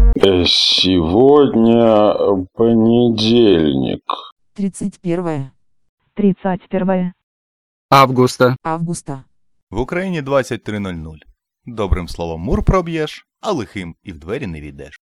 Сегодня понедельник. 31 августа. В Україні 23:00. Добрим словом мур проб'єш, а лихим і в двері не війдеш.